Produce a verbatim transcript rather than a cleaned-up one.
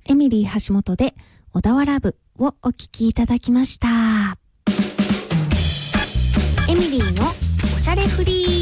エミリー橋本で小田原部をお聞きいただきました。エミリーのおしゃれフリー